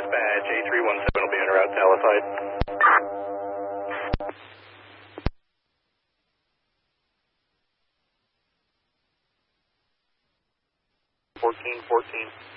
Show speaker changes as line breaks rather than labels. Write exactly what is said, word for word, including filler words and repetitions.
Dispatch, A three one seven will be en route to Allified. fourteen fourteen.